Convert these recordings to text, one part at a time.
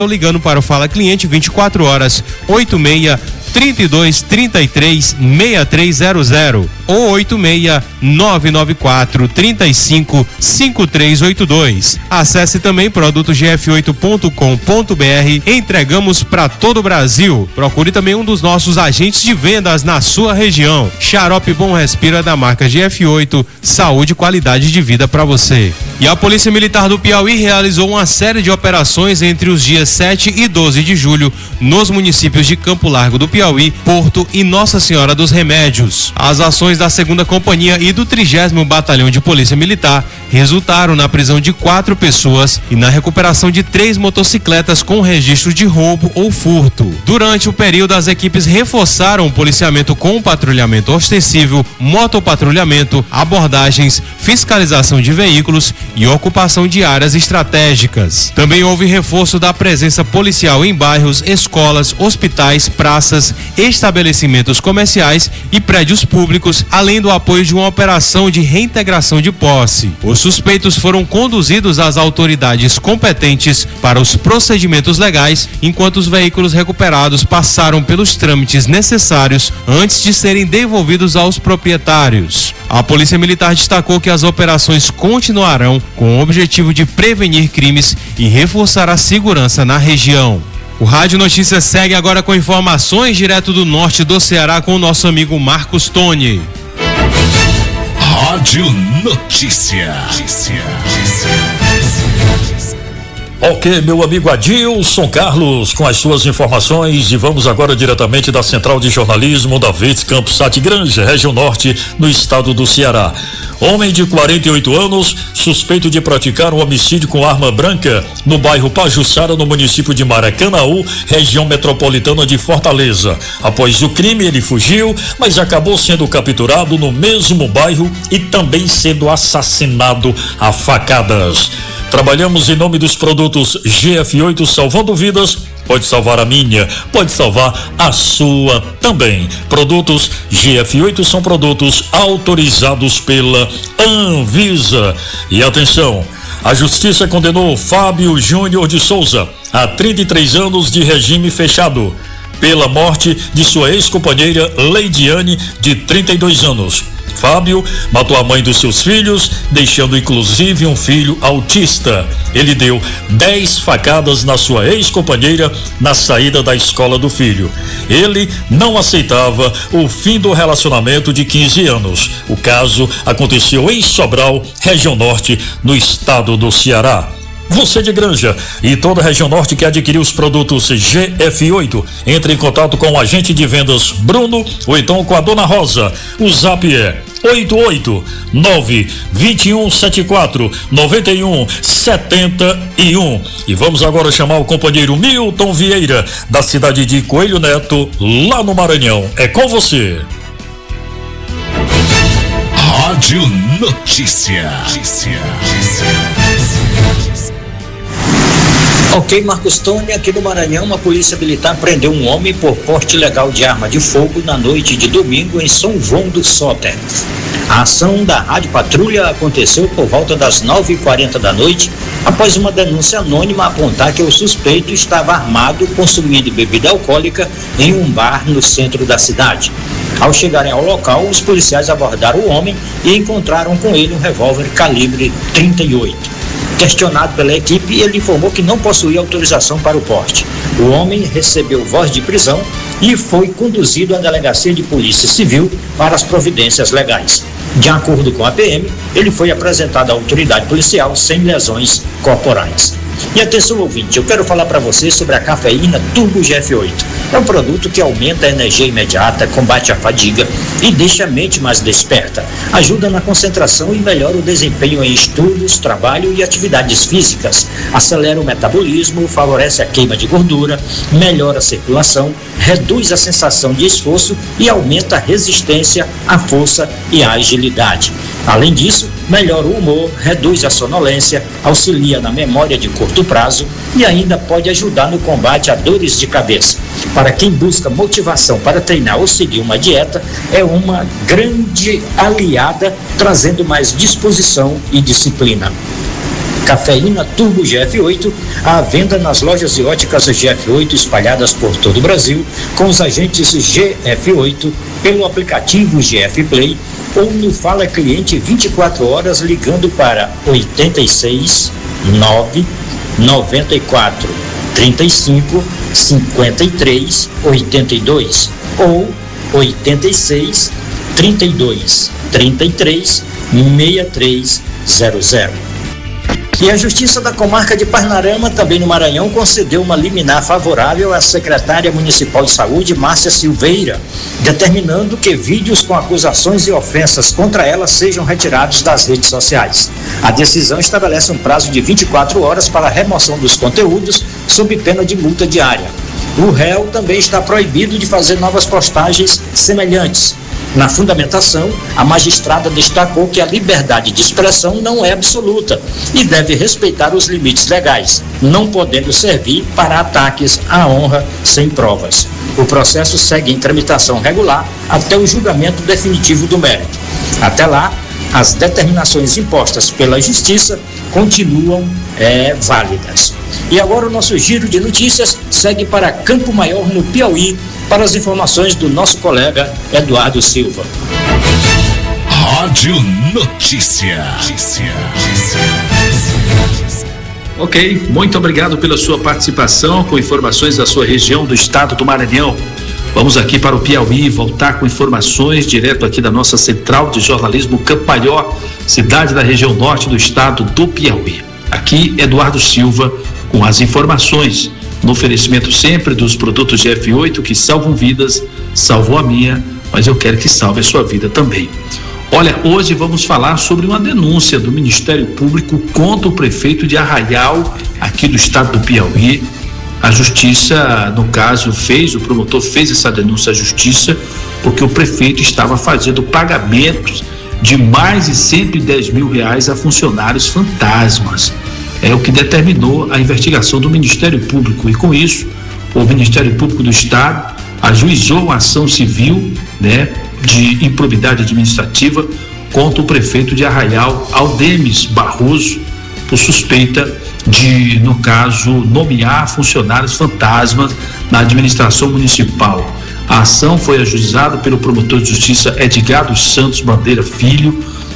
ligando para o Fala Cliente 24 horas, 86-32-33-6300 ou 86-994-35-5382. Acesse também produtogf8.com.br. Entregamos para todo o Brasil. Procure também um dos nossos agentes de vendas na sua região. Xarope Bom Respira da marca GF8, saúde e qualidade de vida para você. E a Polícia Militar do Piauí realizou uma série de operações entre os dias 7 e 12 de julho nos municípios de Campo Largo do Piauí, Porto e Nossa Senhora dos Remédios. As ações da 2ª Companhia e do 30º Batalhão de Polícia Militar resultaram na prisão de 4 pessoas e na recuperação de 3 motocicletas com registro de roubo ou furto. Durante o período, as equipes reforçaram o policiamento com patrulhamento ostensivo, motopatrulhamento, abordagens, fiscalização de veículos e ocupação de áreas estratégicas. Também houve reforço da presença policial em bairros, escolas, hospitais, praças, estabelecimentos comerciais e prédios públicos, além do apoio de uma operação de reintegração de posse. Os suspeitos foram conduzidos às autoridades competentes para os procedimentos legais, enquanto os veículos recuperados passaram pelos trâmites necessários antes de serem devolvidos aos proprietários. A Polícia Militar destacou que as operações continuarão com o objetivo de prevenir crimes e reforçar a segurança na região. O Rádio Notícias segue agora com informações direto do norte do Ceará com o nosso amigo Marcos Tony. Rádio Notícia. Ok, meu amigo Adilson Carlos, com as suas informações, e vamos agora diretamente da Central de Jornalismo da Verdes Campos Sati Granja, região norte, no estado do Ceará. Homem de 48 anos, suspeito de praticar um homicídio com arma branca no bairro Pajuçara, no município de Maracanaú, região metropolitana de Fortaleza. Após o crime, ele fugiu, mas acabou sendo capturado no mesmo bairro e também sendo assassinado a facadas. Trabalhamos em nome dos produtos GF8, salvando vidas. Pode salvar a minha, pode salvar a sua também. Produtos GF8 são produtos autorizados pela Anvisa. E atenção, a Justiça condenou Fábio Júnior de Souza a 33 anos de regime fechado pela morte de sua ex-companheira Leidiane, de 32 anos. Fábio matou a mãe dos seus filhos, deixando inclusive um filho autista. Ele deu 10 facadas na sua ex-companheira na saída da escola do filho. Ele não aceitava o fim do relacionamento de 15 anos. O caso aconteceu em Sobral, região norte, no estado do Ceará. Você de Granja e toda a região norte que adquiriu os produtos GF8, entre em contato com o agente de vendas Bruno ou então com a Dona Rosa. O zap é 889-2174-9171. E vamos agora chamar o companheiro Milton Vieira, da cidade de Coelho Neto, lá no Maranhão. É com você. Rádio Notícia. Ok, Marcos Tony, aqui no Maranhão, a Polícia Militar prendeu um homem por porte ilegal de arma de fogo na noite de domingo em São João do Soter. A ação da Rádio Patrulha aconteceu por volta das 9h40 da noite, após uma denúncia anônima apontar que o suspeito estava armado, consumindo bebida alcoólica em um bar no centro da cidade. Ao chegarem ao local, os policiais abordaram o homem e encontraram com ele um revólver calibre 38. Questionado pela equipe, ele informou que não possuía autorização para o porte. O homem recebeu voz de prisão e foi conduzido à delegacia de polícia civil para as providências legais. De acordo com a PM, ele foi apresentado à autoridade policial sem lesões corporais. E atenção, ouvinte, eu quero falar para você sobre a cafeína Turbo GF8. É um produto que aumenta a energia imediata, combate a fadiga e deixa a mente mais desperta. Ajuda na concentração e melhora o desempenho em estudos, trabalho e atividades físicas. Acelera o metabolismo, favorece a queima de gordura, melhora a circulação, reduz a sensação de esforço e aumenta a resistência, a força e a agilidade. Além disso, melhora o humor, reduz a sonolência, auxilia na memória de curto prazo e ainda pode ajudar no combate a dores de cabeça. Para quem busca motivação para treinar ou seguir uma dieta, é uma grande aliada, trazendo mais disposição e disciplina. Cafeína Turbo GF8, à venda nas lojas e óticas GF8 espalhadas por todo o Brasil, com os agentes GF8, pelo aplicativo GF Play ou no Fala Cliente 24 horas ligando para 86 9 94 35 53 82 ou 86 32 33 6300. E a Justiça da Comarca de Parnarama, também no Maranhão, concedeu uma liminar favorável à secretária municipal de saúde, Márcia Silveira, determinando que vídeos com acusações e ofensas contra ela sejam retirados das redes sociais. A decisão estabelece um prazo de 24 horas para a remoção dos conteúdos, sob pena de multa diária. O réu também está proibido de fazer novas postagens semelhantes. Na fundamentação, a magistrada destacou que a liberdade de expressão não é absoluta e deve respeitar os limites legais, não podendo servir para ataques à honra sem provas. O processo segue em tramitação regular até o julgamento definitivo do mérito. Até lá, as determinações impostas pela Justiça continuam válidas. E agora o nosso giro de notícias segue para Campo Maior, no Piauí, para as informações do nosso colega Eduardo Silva. Rádio Notícia. Ok, muito obrigado pela sua participação com informações da sua região do estado do Maranhão. Vamos aqui para o Piauí, voltar com informações direto aqui da nossa central de jornalismo Campo Maior, cidade da região norte do estado do Piauí. Aqui, Eduardo Silva com as informações, no oferecimento sempre dos produtos GF8 que salvam vidas, salvou a minha, mas eu quero que salve a sua vida também. Olha, hoje vamos falar sobre uma denúncia do Ministério Público contra o prefeito de Arraial, aqui do estado do Piauí. A Justiça, no caso, o promotor fez essa denúncia à Justiça, porque o prefeito estava fazendo pagamentos de mais de R$110 mil a funcionários fantasmas. É o que determinou a investigação do Ministério Público, e com isso, o Ministério Público do Estado ajuizou uma ação civil, de improbidade administrativa contra o prefeito de Arraial, Aldemes Barroso, por suspeita de, no caso, nomear funcionários fantasmas na administração municipal. A ação foi ajuizada pelo promotor de justiça Edgar dos Santos Bandeira Filho,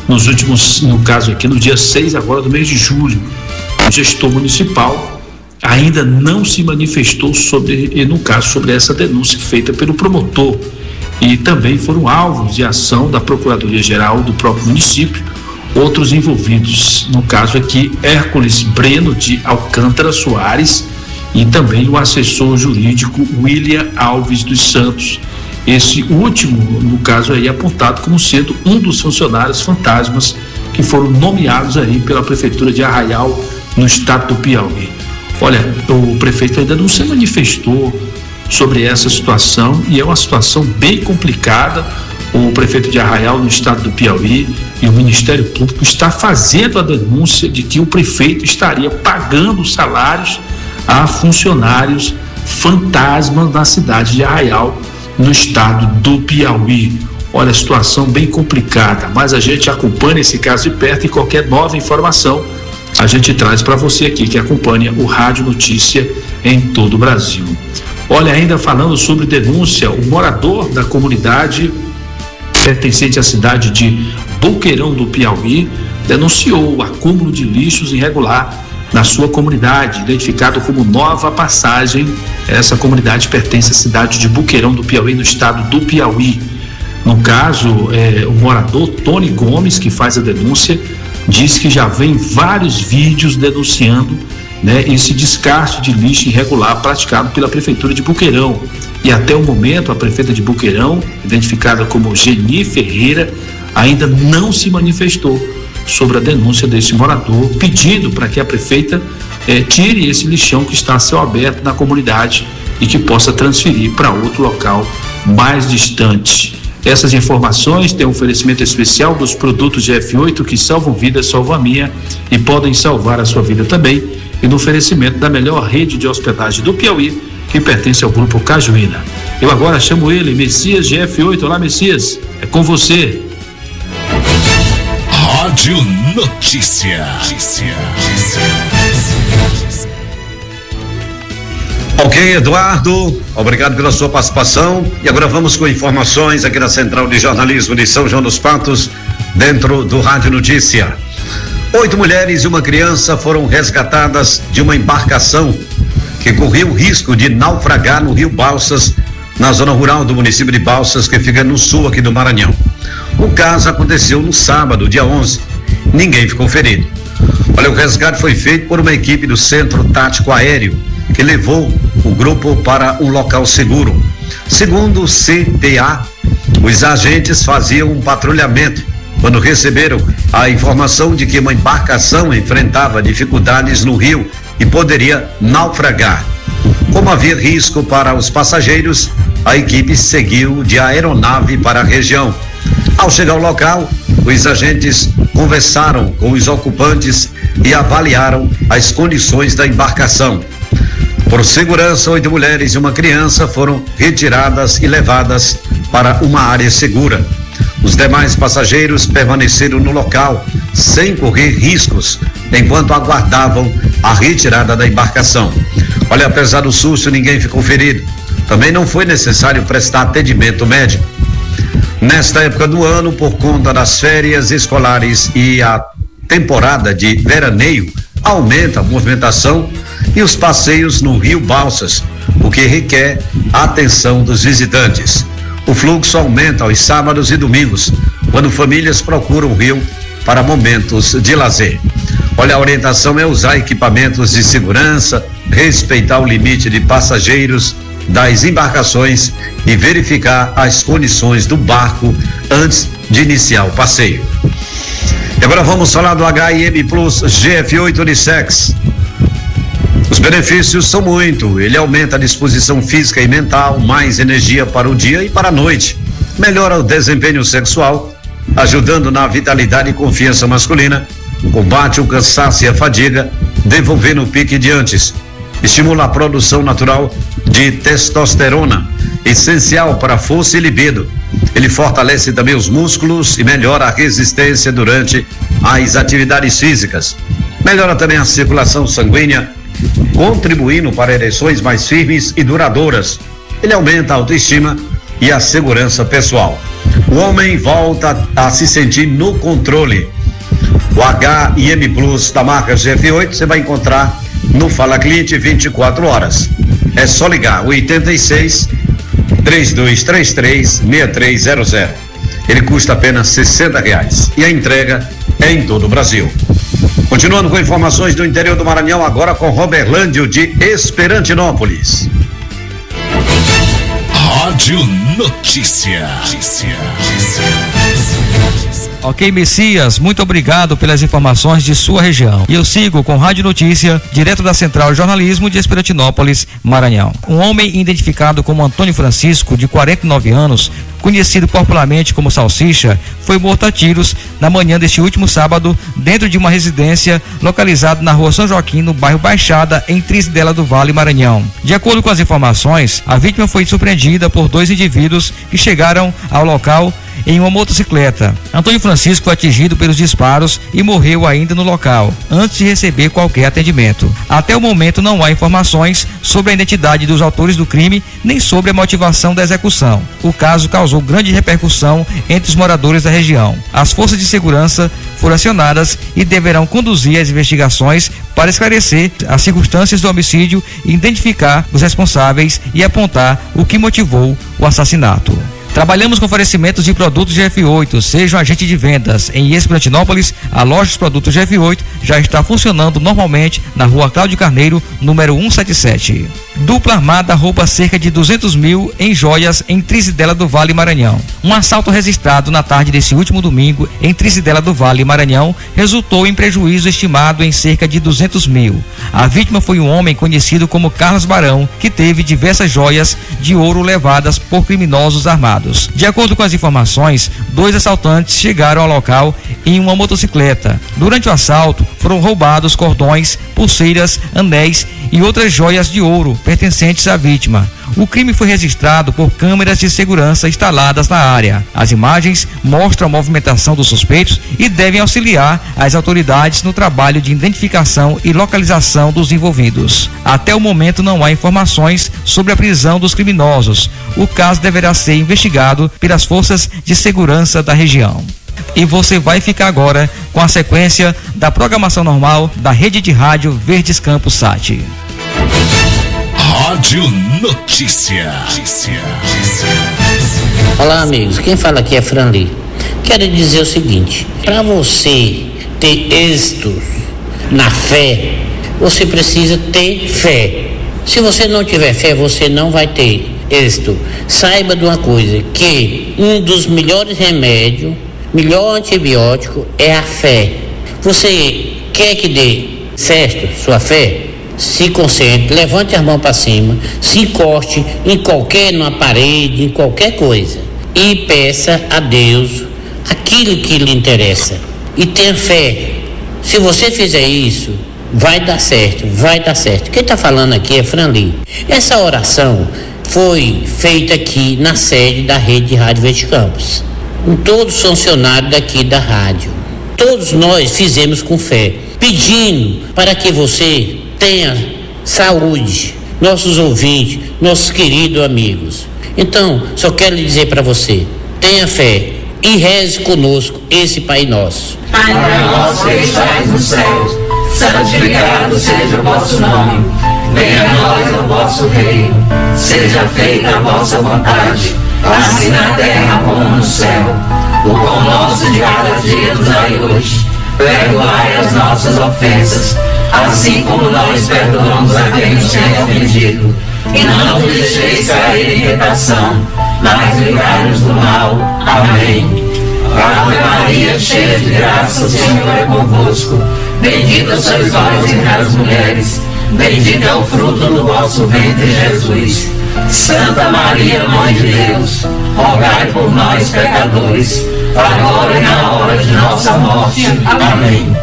no caso aqui, no dia 6 agora do mês de julho. O gestor municipal ainda não se manifestou sobre essa denúncia feita pelo promotor, e também foram alvos de ação da Procuradoria-Geral do próprio município outros envolvidos, no caso aqui, Hércules Breno de Alcântara Soares e também o assessor jurídico William Alves dos Santos. Esse último, no caso aí, apontado como sendo um dos funcionários fantasmas que foram nomeados aí pela Prefeitura de Arraial, no estado do Piauí. Olha, o prefeito ainda não se manifestou sobre essa situação, e é uma situação bem complicada. O prefeito de Arraial, no estado do Piauí, e o Ministério Público está fazendo a denúncia de que o prefeito estaria pagando salários a funcionários fantasmas na cidade de Arraial, no estado do Piauí. Olha, a situação bem complicada, mas a gente acompanha esse caso de perto, e qualquer nova informação a gente traz para você aqui que acompanha o Rádio Notícia em todo o Brasil. Olha, ainda falando sobre denúncia, o morador da comunidade pertencente à cidade de Boqueirão do Piauí denunciou o acúmulo de lixos irregular na sua comunidade, identificado como Nova Passagem. Essa comunidade pertence à cidade de Boqueirão do Piauí, no estado do Piauí. No caso, o morador Tony Gomes, que faz a denúncia, diz que já vem vários vídeos denunciando esse descarte de lixo irregular praticado pela Prefeitura de Boqueirão. E até o momento, a prefeita de Boqueirão, identificada como Geni Ferreira, ainda não se manifestou sobre a denúncia desse morador, pedindo para que a prefeita tire esse lixão que está a céu aberto na comunidade e que possa transferir para outro local mais distante. Essas informações têm um oferecimento especial dos produtos GF8 que salvam vidas, salvam a minha e podem salvar a sua vida também, e no oferecimento da melhor rede de hospedagem do Piauí, que pertence ao Grupo Cajuína. Eu agora chamo ele, Messias GF8. Olá, Messias, é com você. Rádio Notícia. Ok, Eduardo, obrigado pela sua participação. E agora vamos com informações aqui da Central de Jornalismo de São João dos Patos, dentro do Rádio Notícia. 8 mulheres e uma criança foram resgatadas de uma embarcação que corria o risco de naufragar no Rio Balsas, na zona rural do município de Balsas, que fica no sul aqui do Maranhão. O caso aconteceu no sábado, dia 11. Ninguém ficou ferido. Olha, o resgate foi feito por uma equipe do Centro Tático Aéreo, que levou o grupo para um local seguro. Segundo o CTA, os agentes faziam um patrulhamento quando receberam a informação de que uma embarcação enfrentava dificuldades no rio e poderia naufragar. Como havia risco para os passageiros, a equipe seguiu de aeronave para a região. Ao chegar ao local, os agentes conversaram com os ocupantes e avaliaram as condições da embarcação. Por segurança, 8 mulheres e uma criança foram retiradas e levadas para uma área segura. Os demais passageiros permaneceram no local, sem correr riscos, enquanto aguardavam a retirada da embarcação. Olha, apesar do susto, ninguém ficou ferido. Também não foi necessário prestar atendimento médico. Nesta época do ano, por conta das férias escolares e a temporada de veraneio, aumenta a movimentação e os passeios no Rio Balsas, o que requer a atenção dos visitantes. O fluxo aumenta aos sábados e domingos, quando famílias procuram o rio para momentos de lazer. Olha, a orientação é usar equipamentos de segurança, respeitar o limite de passageiros das embarcações e verificar as condições do barco antes de iniciar o passeio. E agora vamos falar do HIM Plus GF8 Unissex. Os benefícios são muito. Ele aumenta a disposição física e mental, mais energia para o dia e para a noite. Melhora o desempenho sexual, ajudando na vitalidade e confiança masculina. Combate o cansaço e a fadiga, devolvendo o pique de antes. Estimula a produção natural de testosterona, essencial para a força e libido. Ele fortalece também os músculos e melhora a resistência durante as atividades físicas. Melhora também a circulação sanguínea, contribuindo para ereções mais firmes e duradouras. Ele aumenta a autoestima e a segurança pessoal. O homem volta a se sentir no controle. O HIM Plus da marca GF8 você vai encontrar no Fala Cliente 24 horas. É só ligar 86 3233 6300. Ele custa apenas R$60 e a entrega é em todo o Brasil. Continuando com informações do interior do Maranhão, agora com Roberlândio de Esperantinópolis. Rádio Notícia. Ok, Messias, muito obrigado pelas informações de sua região. E eu sigo com Rádio Notícia, direto da Central de Jornalismo de Esperantinópolis, Maranhão. Um homem identificado como Antônio Francisco, de 49 anos, conhecido popularmente como Salsicha, foi morto a tiros na manhã deste último sábado, dentro de uma residência localizada na rua São Joaquim, no bairro Baixada, em Trizidela do Vale, Maranhão. De acordo com as informações, a vítima foi surpreendida por 2 indivíduos que chegaram ao local em uma motocicleta. Antônio Francisco foi atingido pelos disparos e morreu ainda no local, antes de receber qualquer atendimento. Até o momento não há informações sobre a identidade dos autores do crime, nem sobre a motivação da execução. O caso causou grande repercussão entre os moradores da região. As forças de segurança foram acionadas e deverão conduzir as investigações para esclarecer as circunstâncias do homicídio, identificar os responsáveis e apontar o que motivou o assassinato. Trabalhamos com oferecimentos de produtos GF8. Seja um agente de vendas em Esperantinópolis. A loja dos produtos GF8 já está funcionando normalmente na rua Cláudio Carneiro, número 177. Dupla armada rouba cerca de 200 mil em joias em Trizidela do Vale, Maranhão. Um assalto registrado na tarde desse último domingo em Trizidela do Vale, Maranhão, resultou em prejuízo estimado em cerca de 200 mil. A vítima foi um homem conhecido como Carlos Barão, que teve diversas joias de ouro levadas por criminosos armados. De acordo com as informações, 2 assaltantes chegaram ao local em uma motocicleta. Durante o assalto, foram roubados cordões, pulseiras, anéis e outras joias de ouro pertencentes à vítima. O crime foi registrado por câmeras de segurança instaladas na área. As imagens mostram a movimentação dos suspeitos e devem auxiliar as autoridades no trabalho de identificação e localização dos envolvidos. Até o momento não há informações sobre a prisão dos criminosos. O caso deverá ser investigado pelas forças de segurança da região. E você vai ficar agora com a sequência da programação normal da Rede de Rádio Verdes Campos Sat. Rádio Notícia. Olá, amigos, quem fala aqui é Franli. Quero dizer o seguinte: para você ter êxito na fé, você precisa ter fé. Se você não tiver fé, você não vai ter êxito. Saiba de uma coisa, que um dos melhores remédios, melhor antibiótico é a fé. Você quer que dê certo sua fé? Se concentre, levante as mãos para cima, se encoste numa parede, em qualquer coisa, e peça a Deus aquilo que lhe interessa. E tenha fé. Se você fizer isso, vai dar certo, vai dar certo. Quem está falando aqui é Franli. Essa oração foi feita aqui na sede da Rede de Rádio Verdes Campos, com todos os funcionários daqui da rádio. Todos nós fizemos com fé, pedindo para que você tenha saúde, nossos ouvintes, nossos queridos amigos. Então, só quero lhe dizer para você, tenha fé e reze conosco esse Pai Nosso. Pai nosso que estais nos céus, santificado seja o vosso nome. Venha a nós o vosso reino, seja feita a vossa vontade, assim na terra como no céu. O pão nosso de cada dia nos dai hoje, perdoai as nossas ofensas, assim como nós perdoamos a quem nos tem ofendido. E não nos deixeis cair em tentação, mas livrai-nos do mal. Amém. Ave Maria, cheia de graça, o Senhor é convosco. Bendita sois vós entre as mulheres, bendito é o fruto do vosso ventre, Jesus. Santa Maria, Mãe de Deus, rogai por nós, pecadores, agora e na hora de nossa morte. Amém.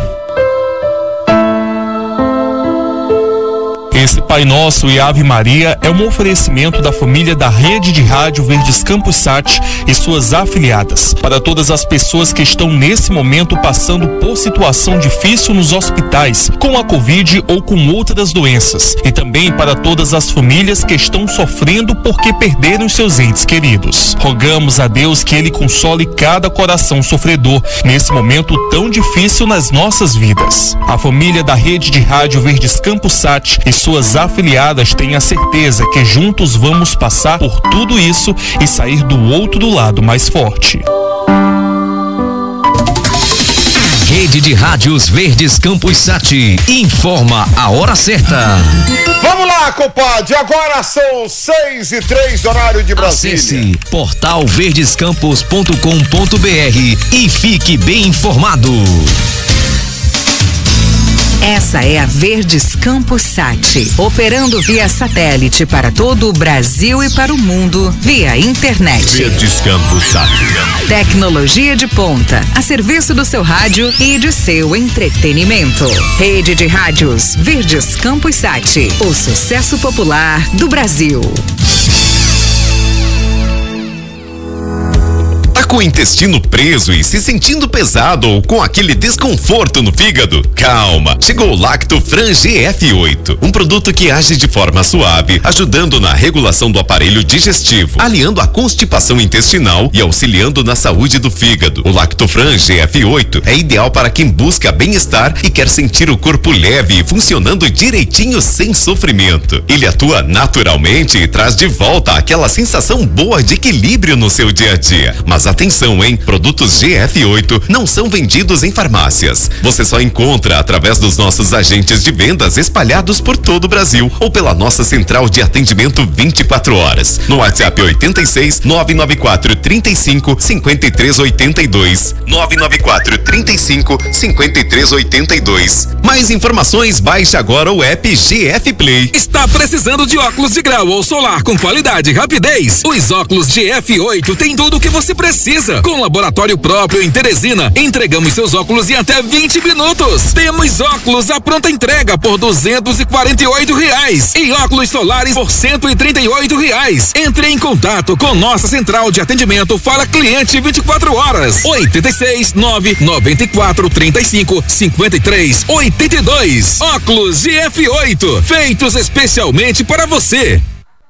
Esse Pai Nosso e Ave Maria é um oferecimento da família da Rede de Rádio Verdes Campos Sat e suas afiliadas. Para todas as pessoas que estão nesse momento passando por situação difícil nos hospitais, com a Covid ou com outras doenças. E também para todas as famílias que estão sofrendo porque perderam seus entes queridos. Rogamos a Deus que Ele console cada coração sofredor nesse momento tão difícil nas nossas vidas. A família da Rede de Rádio Verdes Campos Sat e suas afiliadas têm a certeza que juntos vamos passar por tudo isso e sair do outro lado mais forte. Rede de Rádios Verdes Campos Sat informa a hora certa. Vamos lá, compadre, agora são 6:03, horário de Brasília. Acesse portalverdescampos.com.br e fique bem informado. Essa é a Verdes Campos Sat, operando via satélite para todo o Brasil e para o mundo, via internet. Verdes Campos Sat. Tecnologia de ponta, a serviço do seu rádio e de seu entretenimento. Rede de Rádios Verdes Campos Sat, o sucesso popular do Brasil. Com o intestino preso e se sentindo pesado ou com aquele desconforto no fígado? Calma, chegou o Lactofran GF8, um produto que age de forma suave, ajudando na regulação do aparelho digestivo, aliando a constipação intestinal e auxiliando na saúde do fígado. O Lactofran GF8 é ideal para quem busca bem-estar e quer sentir o corpo leve e funcionando direitinho sem sofrimento. Ele atua naturalmente e traz de volta aquela sensação boa de equilíbrio no seu dia a dia. Mas atenção, hein? Produtos GF8 não são vendidos em farmácias. Você só encontra através dos nossos agentes de vendas espalhados por todo o Brasil ou pela nossa central de atendimento 24 horas. No WhatsApp 86 994 35 53 82. 994 35 53 82. Mais informações, baixe agora o app GF Play. Está precisando de óculos de grau ou solar com qualidade e rapidez? Os óculos GF8 têm tudo o que você precisa precisa. Com laboratório próprio em Teresina, entregamos seus óculos em até 20 minutos. Temos óculos à pronta entrega por R$248 e óculos solares por R$138. Entre em contato com nossa central de atendimento Fala Cliente 24 horas. 86 994 35 53 82. Óculos de F8, feitos especialmente para você.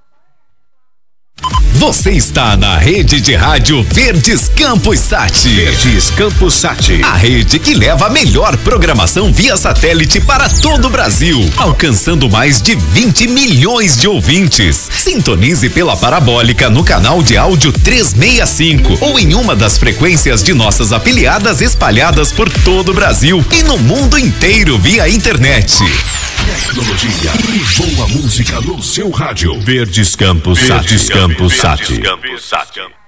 Você está na rede de rádio Verdes Campos Sat. Verdes Campos Sat. A rede que leva a melhor programação via satélite para todo o Brasil, alcançando mais de 20 milhões de ouvintes. Sintonize pela parabólica no canal de áudio 365 ou em uma das frequências de nossas afiliadas espalhadas por todo o Brasil e no mundo inteiro via internet. Tecnologia e boa música no seu rádio. Verdes Campos Sat. Verdes Campos Sat.